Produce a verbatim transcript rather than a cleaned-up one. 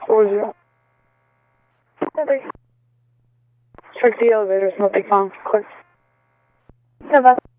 What was it? Nothing. Check the elevators, nothing found. Quick. Dobra.